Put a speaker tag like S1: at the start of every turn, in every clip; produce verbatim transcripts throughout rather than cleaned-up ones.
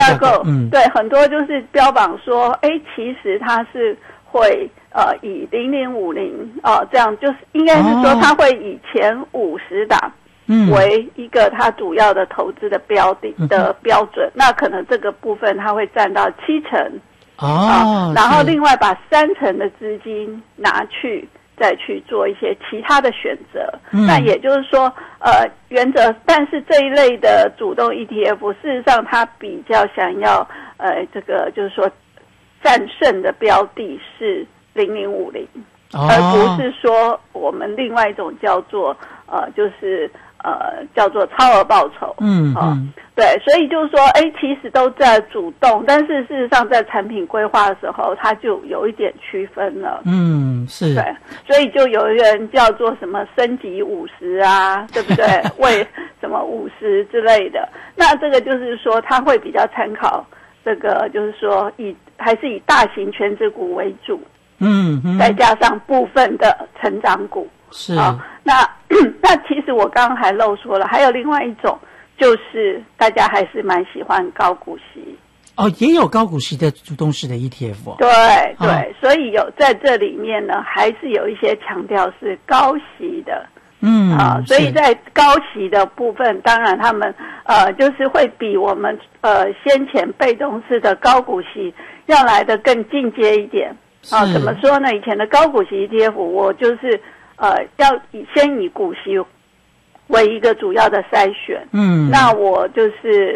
S1: 架构，嗯，对，很多就是标榜说，哎，其实它是会呃以零零五零啊这样，就是应该是说它会以前五十档为一个它主要的投资的标的、嗯、的标准，那可能这个部分它会占到七成
S2: 哦、啊，
S1: 然后另外把三成的资金拿去再去做一些其他的选择、嗯、那也就是说呃原则，但是这一类的主动 E T F 事实上它比较想要呃这个就是说战胜的标的是零零五零，而不是说我们另外一种叫做呃就是呃叫做超额报酬。
S2: 嗯嗯、呃，
S1: 对，所以就是说哎其实都在主动，但是事实上在产品规划的时候它就有一点区分了。
S2: 嗯，是。
S1: 对，所以就有人叫做什么升级五十啊，对不对？为什么五十之类的。那这个就是说它会比较参考这个就是说以还是以大型权值股为主。
S2: 嗯，嗯，
S1: 再加上部分的成长股
S2: 是
S1: 啊，那那其实我刚刚还漏说了，还有另外一种，就是大家还是蛮喜欢高股息
S2: 哦，也有高股息的主动式的 E T F 哦。
S1: 对对、哦，所以有在这里面呢，还是有一些强调是高息的。
S2: 嗯
S1: 啊，所以在高息的部分，当然他们呃就是会比我们呃先前被动式的高股息要来得更进阶一点。啊，怎么说呢？以前的高股息 E T F， 我就是呃要以先以股息为一个主要的筛选，
S2: 嗯，
S1: 那我就是，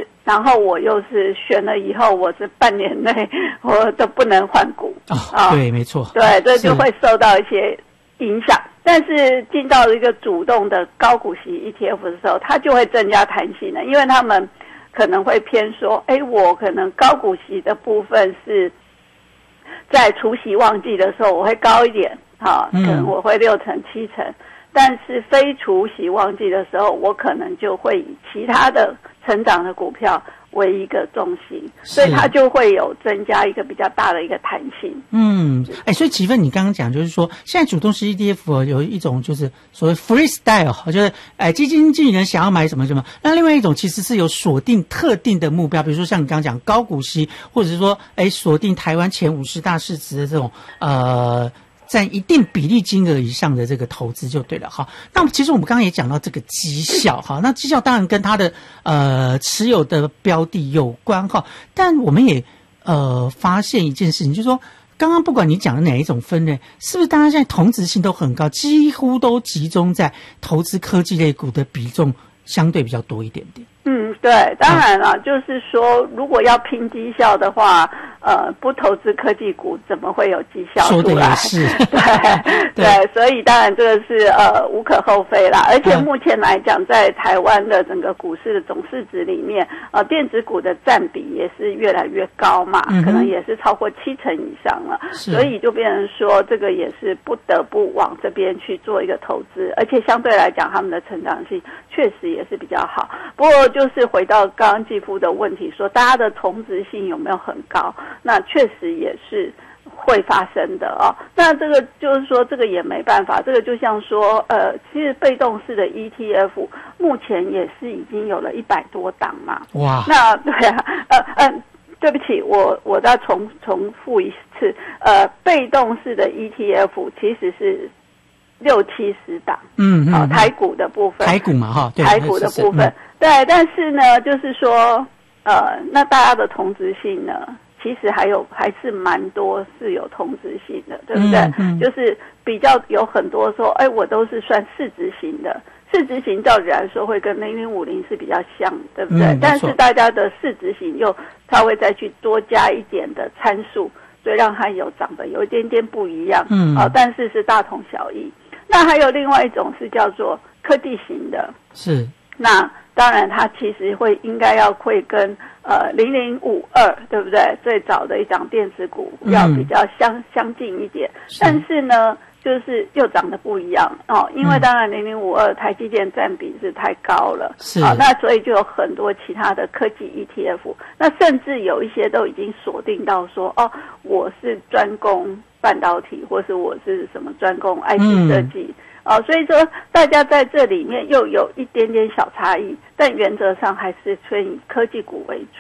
S1: 然后我又是选了以后，我是半年内我都不能换股。
S2: 哦，啊、对，没错，
S1: 对，这就会受到一些影响。但是进到一个主动的高股息 E T F 的时候，它就会增加弹性的，因为他们可能会偏说，哎，我可能高股息的部分是在除息旺季的时候我会高一点，好，可能我会六成七成，但是非除息旺季的时候，我可能就会以其他的成长的股票为一个重心，所以它就会有增加一个比较大的一个弹性。
S2: 嗯，哎，所以启芬，你刚刚讲就是说，现在主动式 E T F 有一种就是所谓 freestyle， 就是哎基金经理人想要买什么什么，那另外一种其实是有锁定特定的目标，比如说像你刚刚讲高股息，或者是说哎锁定台湾前五十大市值的这种呃。占一定比例金额以上的这个投资就对了哈。那其实我们刚刚也讲到这个绩效哈，那绩效当然跟它的呃持有的标的有关哈，但我们也呃发现一件事情，就是说刚刚不管你讲的哪一种分类，是不是大家现在同质性都很高，几乎都集中在投资科技类股的比重相对比较多一点点。
S1: 嗯，对，当然了，就是说，如果要拼绩效的话，呃，不投资科技股怎么会有绩效出来？说的
S2: 也是，
S1: 对对，所以当然这个是呃无可厚非啦。而且目前来讲，在台湾的整个股市的总市值里面，呃，电子股的占比也是越来越高嘛，嗯、可能也是超过七成以上了。所以就变成说，这个也是不得不往这边去做一个投资，而且相对来讲，他们的成长性确实也是比较好。不过就是回到刚刚继夫的问题说，大家的同质性有没有很高？那确实也是会发生的哦。那这个就是说，这个也没办法。这个就像说，呃，其实被动式的 E T F 目前也是已经有了一百多档嘛。
S2: 哇！
S1: 那对啊，呃呃，对不起，我我再重重复一次，呃，被动式的 E T F 其实是六七十档，
S2: 嗯嗯，
S1: 好、哦，台股的部分，
S2: 台股嘛哈，对，
S1: 台股的部分，嗯、对，但是呢，就是说，呃，那大家的同质性呢，其实还有还是蛮多是有同质性的，对不对？嗯嗯、就是比较有很多说，哎，我都是算市值型的，市值型照理来说会跟零零五零是比较像，对不对？嗯、但是大家的市值型又稍微再去多加一点的参数，所以让它有长得有一点点不一样，嗯，啊、呃，但是是大同小异。那还有另外一种是叫做科技型的，
S2: 是。
S1: 那当然它其实会应该要会跟呃零零五二对不对？最早的一档电子股要比较相、嗯、相近一点，但是呢就是又长得不一样哦，因为当然零零五二台积电占比是太高了，
S2: 是
S1: 啊、哦，那所以就有很多其他的科技 E T F， 那甚至有一些都已经锁定到说哦，我是专攻半导体，或是我是什么专攻 I T 设计。嗯哦，所以说大家在这里面又有一点点小差异，但原则上还是纯以科技股为主。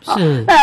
S2: 是。
S1: 那